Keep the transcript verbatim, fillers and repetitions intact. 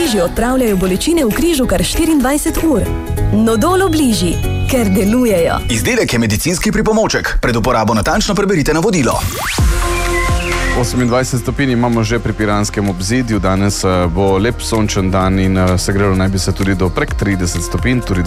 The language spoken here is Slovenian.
Obliži odpravljajo bolečine v križu kar štiriindvajset ur. Nodol Obliži, ker delujejo. Izdelek je medicinski pripomoček. Pred uporabo natančno preberite navodilo. osemindvajset stopinj imamo že pri Piranskem obzidju. Danes bo lep sončen dan in segrelo naj bi se tudi do prek trideset stopinj.